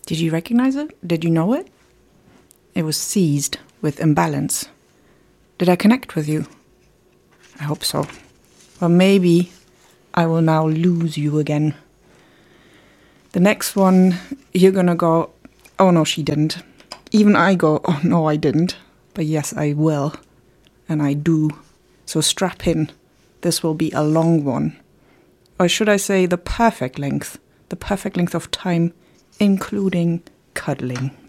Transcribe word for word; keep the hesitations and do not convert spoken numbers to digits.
Did you recognize it? Did you know it? It was seized with imbalance. Did I connect with you? I hope so. Well, maybe I will now lose you again. The next one, you're gonna go, oh no, she didn't. Even I go, oh no, I didn't. But yes, I will. And I do. So strap in. This will be a long one. Or should I say the perfect length? The perfect length of time, including cuddling.